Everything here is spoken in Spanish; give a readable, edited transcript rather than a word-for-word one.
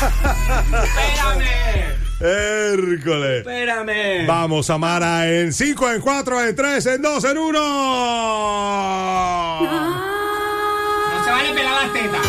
Espérame. Hércules. Espérame. Vamos, Samara, en 5, en 4, en 3, en 2, en 1. No se vale pelar las tetas.